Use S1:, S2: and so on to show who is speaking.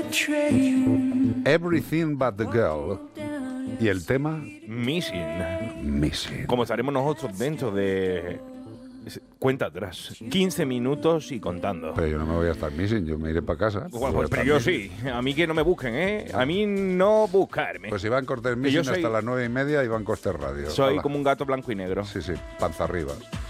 S1: Everything But the Girl. ¿Y el tema?
S2: Missing. Como estaremos nosotros dentro de... Cuenta atrás. 15 minutos y contando.
S1: Pero yo no me voy a estar missing, yo me iré para casa.
S2: Bueno, pero yo sí. A mí que no me busquen, ¿eh? A mí no buscarme.
S1: Pues Iván Cortés missing hasta las 9:30, Iván Cortés Radio.
S2: Soy
S1: Hola.
S2: como un gato blanco y negro.
S1: Sí, panza arriba.